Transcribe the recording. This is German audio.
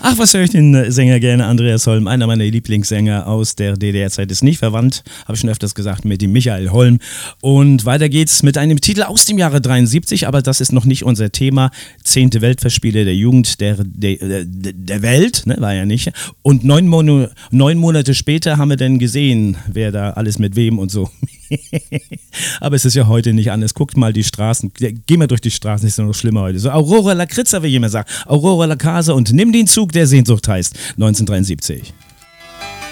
Ach, was höre ich den Sänger gerne? Andreas Holm, einer meiner Lieblingssänger aus der DDR-Zeit, ist nicht verwandt, habe ich schon öfters gesagt, mit dem Michael Holm. Und weiter geht's mit einem Titel aus dem Jahre 73, aber das ist noch nicht unser Thema. 10. Weltfestspiele der Jugend der Welt, ne, war ja nicht. Und 9 Monate später haben wir dann gesehen, wer da alles mit wem und so. Aber es ist ja heute nicht anders. Guckt mal die Straßen, geh mal durch die Straßen, ist ja noch schlimmer heute. So Aurora La Kritza, wie jemand sagt, Aurora La Casa und nimm den Zug, der Sehnsucht heißt, 1973.